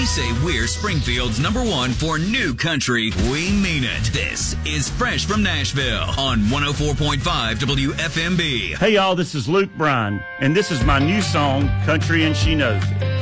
we say we're Springfield's #1 for new country, we mean it. This is Fresh from Nashville on 104.5 WFMB. Hey, y'all, this is Luke Bryan, and this is my new song, Country and She Knows It.